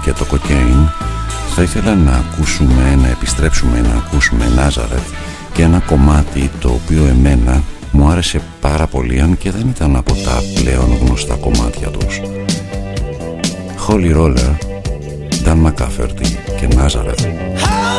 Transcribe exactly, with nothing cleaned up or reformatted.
και το Cocaine, θα ήθελα να ακούσουμε, να επιστρέψουμε να ακούσουμε Nazareth και ένα κομμάτι το οποίο εμένα μου άρεσε πάρα πολύ, αν και δεν ήταν από τα πλέον γνωστά κομμάτια τους. Holy Roller, Dan McCafferty και Nazareth.